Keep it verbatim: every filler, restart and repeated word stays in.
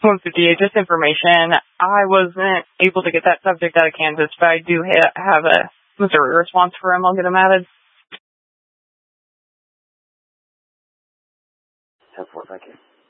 one fifty-eight, just information. I wasn't able to get that subject out of Kansas, but I do ha- have a Missouri response for him. I'll get him added. ten four, thank you.